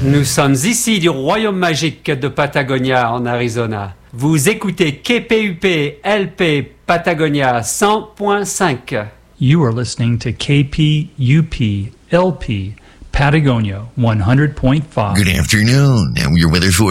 Nous sommes ici du Royaume magique de Patagonia en Arizona. Vous écoutez KPUP LP Patagonia 100.5. You are listening to KPUP LP Patagonia 100.5. Good afternoon. And your weather for